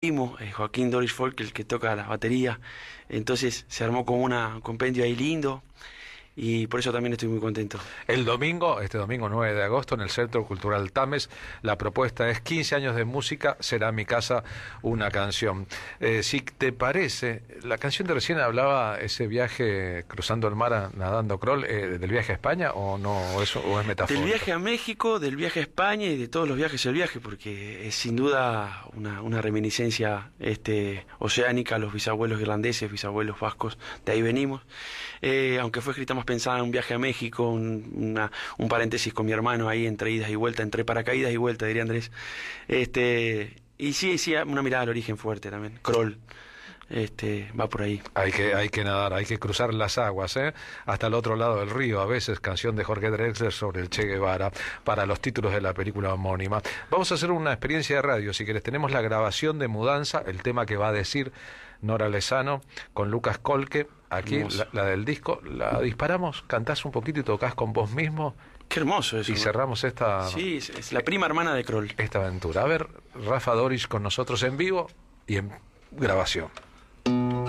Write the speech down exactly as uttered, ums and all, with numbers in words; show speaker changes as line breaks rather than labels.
primo, eh, Joaquín Doris Folk, el que toca la batería. Entonces se armó como una, un compendio ahí lindo y por eso también estoy muy contento.
El domingo, este domingo nueve de agosto, en el Centro Cultural Tames, la propuesta es quince años de música, será mi casa una canción. Eh, si te parece, la canción de recién hablaba ese viaje cruzando el mar a- nadando crawl, eh, ¿del viaje a España o no, o eso, o es metafórico?
Del viaje a México, del viaje a España y de todos los viajes el viaje, porque es sin duda una, una reminiscencia este, oceánica a los bisabuelos irlandeses, bisabuelos vascos, de ahí venimos. Eh, aunque fue escrita más pensada en un viaje a México, un, una- un paréntesis con mi hermano ahí entre idas y vueltas, entre paracaídas y vueltas, diría Andrés. Este, y sí, sí, una mirada al origen fuerte también, Kroll, este, va por ahí.
Hay que, hay que nadar, hay que cruzar las aguas, ¿eh? Hasta el otro lado del río, a veces canción de Jorge Drexler sobre el Che Guevara, para los títulos de la película homónima. Vamos a hacer una experiencia de radio, si querés. Tenemos la grabación de Mudanza, el tema que va a decir Nora Lezano, con Lucas Colque, aquí,
Hermoso.
la, la del disco. La disparamos, cantás un poquito y tocas con vos mismo,
Qué hermoso eso.
y
¿no?
cerramos esta,
Sí, es, es la prima hermana de Kroll.
esta aventura. A ver, Rafa Doris con nosotros en vivo y en grabación.